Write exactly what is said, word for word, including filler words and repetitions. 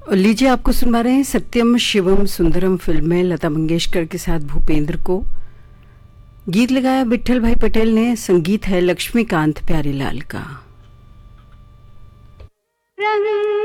और लीजिए आपको सुनवा रहे हैं सत्यम शिवम सुंदरम फिल्म में लता मंगेशकर के साथ भूपेंद्र को। गीत लगाया विट्ठल भाई पटेल ने, संगीत है लक्ष्मीकांत प्यारेलाल का। रंग